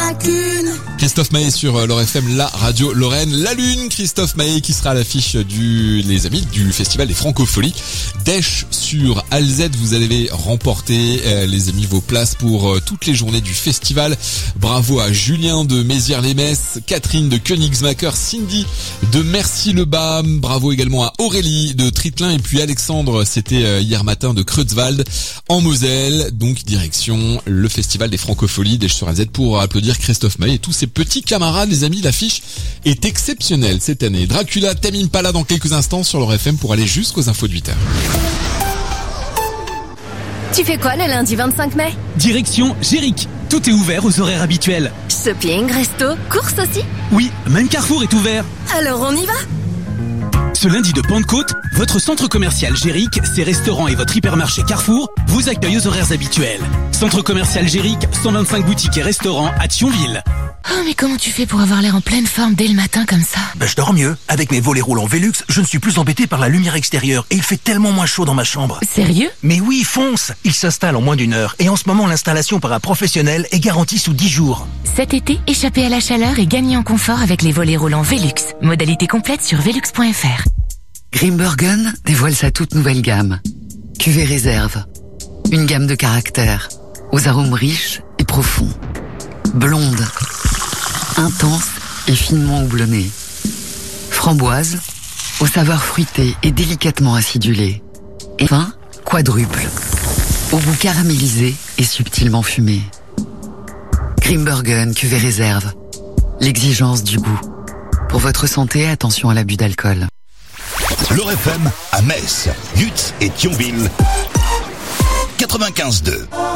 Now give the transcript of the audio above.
lacune. Christophe Maé sur l'Or FM, la radio Lorraine. La Lune, Christophe Maé qui sera à l'affiche les amis du Festival des Francopholies. Dèche sur Alzette, vous allez remporter les amis vos places pour toutes les journées du festival. Bravo à Julien de Mézières-les-Messes, Catherine de Königsmacker, Cindy de Mercy-le-Bas. Bravo également à Aurélie de Tritelin et puis Alexandre, c'était hier matin de Creutzwald en Moselle. Donc direction le Festival des Francopholies, Dèche sur Alzette pour applaudir Christophe Maé et tous ses petits camarades. Les amis, l'affiche est exceptionnelle cette année. Dracula, Tame Impala dans quelques instants sur l'Or FM pour aller jusqu'aux infos de 8h. Tu fais quoi le lundi 25 mai? Direction Géric. Tout est ouvert aux horaires habituels. Shopping, resto, courses aussi? Oui, même Carrefour est ouvert. Alors on y va? Ce lundi de Pentecôte, votre centre commercial Géric, ses restaurants et votre hypermarché Carrefour vous accueillent aux horaires habituels. Centre commercial Géric, 125 boutiques et restaurants à Thionville. Oh, mais comment tu fais pour avoir l'air en pleine forme dès le matin comme ça? Je dors mieux. Avec mes volets roulants Velux, je ne suis plus embêté par la lumière extérieure et il fait tellement moins chaud dans ma chambre. Sérieux? Mais oui, fonce! Il s'installe en moins d'1 heure et en ce moment l'installation par un professionnel est garantie sous 10 jours. Cet été, échappez à la chaleur et gagnez en confort avec les volets roulants Velux. Modalité complète sur velux.fr. Grimbergen dévoile sa toute nouvelle gamme. Cuvée réserve. Une gamme de caractères, aux arômes riches et profonds. Blonde, intense et finement houblonnée. Framboise, aux saveurs fruitées et délicatement acidulées. Et vin quadruple, au goût caramélisé et subtilement fumé. Grimbergen cuvée réserve. L'exigence du goût. Pour votre santé, attention à l'abus d'alcool. L'Or FM à Metz, Lutz et Thionville. 95.2.